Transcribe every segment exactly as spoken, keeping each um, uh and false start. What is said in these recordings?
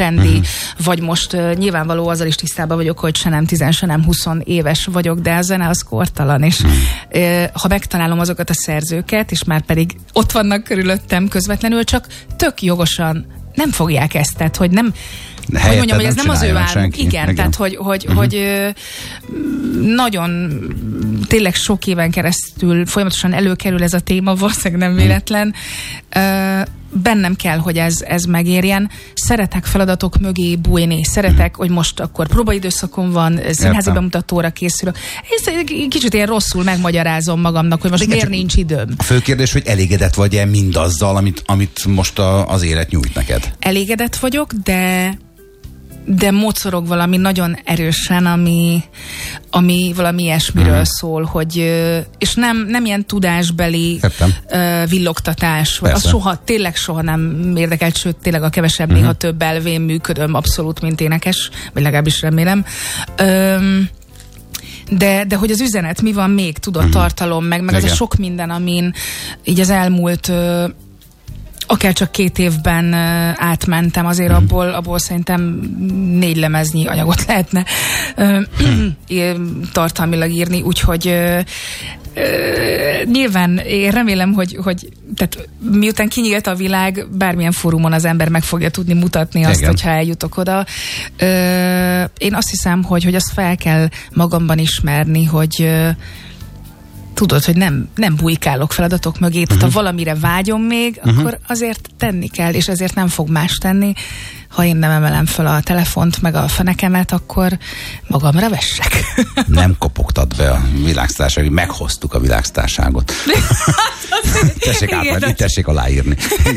trendi, uh-huh. vagy most uh, nyilvánvaló azzal is tisztában vagyok, hogy se nem tíz, se nem húsz éves vagyok, de a zene az kortalan, és uh-huh. uh, ha megtalálom azokat a szerzőket, és már pedig ott vannak körülöttem közvetlenül, csak tök jogosan nem fogják ezt, tehát hogy nem hogy mondjam, hogy ez nem az ő álmuk. Igen, igen, tehát hogy, hogy, uh-huh. hogy ö, nagyon tényleg sok éven keresztül folyamatosan előkerül ez a téma, valószínűleg nem véletlen. Ö, bennem kell, hogy ez, ez megérjen. Szeretek feladatok mögé bújni. Szeretek, uh-huh. hogy most akkor próbaidőszakon van, színházi bemutatóra készülök. Ez kicsit ilyen rosszul megmagyarázom magamnak, hogy most miért nincs időm. A fő kérdés, hogy elégedett vagy-e mindazzal, amit, amit most a, az élet nyújt neked? Elégedett vagyok, de de mocorog valami nagyon erősen, ami, ami valami ilyesmiről uh-huh. szól, hogy, és nem, nem ilyen tudásbeli uh, villogtatás, vagy az soha, tényleg soha nem érdekelt, sőt, tényleg a kevesebb, uh-huh. néha több elvén működöm abszolút, mint énekes, vagy legalábbis remélem. Um, De, de hogy az üzenet, mi van még, tudod, uh-huh. tartalom, meg, meg az a sok minden, amin így az elmúlt uh, akár csak két évben uh, átmentem, azért mm. abból, abból szerintem négy lemeznyi anyagot lehetne uh, tartalmilag írni, úgyhogy uh, uh, nyilván én remélem, hogy, hogy tehát, miután kinyílt a világ, bármilyen fórumon az ember meg fogja tudni mutatni azt, igen. hogyha eljutok oda. Uh, én azt hiszem, hogy, hogy azt fel kell magamban ismerni, hogy uh, tudod, hogy nem, nem bujkálok feladatok mögé, uh-huh. tehát ha valamire vágyom még, uh-huh. akkor azért tenni kell, és ezért nem fog más tenni. Ha én nem emelem fel a telefont, meg a fenekemet, akkor magamra vessek. Nem kopogtad be a világsztárságot, meghoztuk a világsztárságot. tessék átmenni, itt tessék aláírni.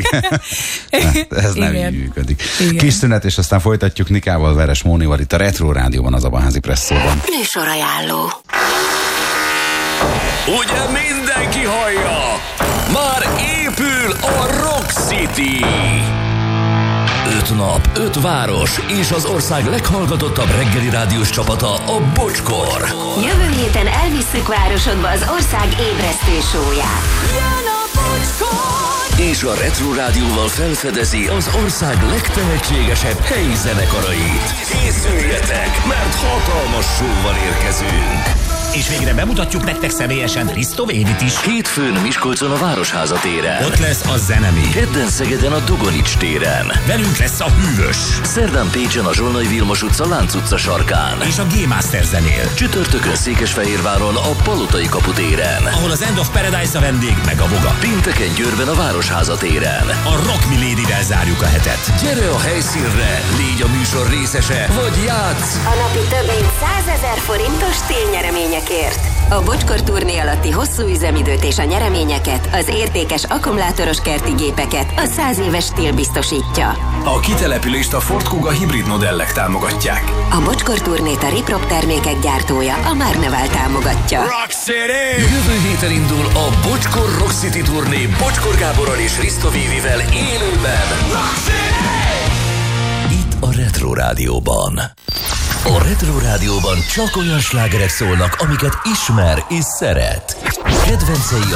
Ez nem így működik. Igen. Kis szünet, és aztán folytatjuk Nikával, Veres Mónival itt a Retro Rádióban, az Abaházi Presszóban. Műsorajánló. Ugye mindenki hallja? Már épül a Rock City! Öt nap, öt város és az ország leghallgatottabb reggeli rádiós csapata, a Bocskor. Jövő héten elvisszük városodba az ország ébresztő show-ját. Jön a Bocskor! És a Retro Rádióval felfedezi az ország legtehetségesebb helyi zenekarait. Készüljetek, mert hatalmas show-val érkezünk! És végre bemutatjuk nektek személyesen Risto Védit is. Hétfőn Miskolcon a Városháza téren. Ott lesz a Zenemi. Kedden Szegeden a Dugonics téren. Velünk lesz a Hűvös. Szerdán Pécsen a Zsolnai Vilmos utca Lánc utca sarkán. És a G-Master zenél. Csütörtökön Székesfehérváron a Palotai kapu téren. Ahol az End of Paradise a vendég, meg a Voga. Pénteken Győrben a Városháza téren. A Rock Milady-vel zárjuk a hetet. Gyere a helyszínre, légy a műsor részese, vagy játsz! A napi több mint százezer forintos télnyeremények. A Bocskor turné alatti hosszú üzemidőt és a nyereményeket, az értékes akkumulátoros kerti gépeket a száz éves stíl biztosítja. A kitelepülést a Ford Kuga hibrid modellek támogatják. A Bocskor turnét a Riprop termékek gyártója, a Márneval támogatja. Rock City! Jövő héten indul a Bocskor Rock City turné Bocskor Gáborral és Risto Vévivel élőben. Rock City! Itt a Retro Rádióban. A Retro Rádióban csak olyan slágerek szólnak, amiket ismer és szeret. Kedvencei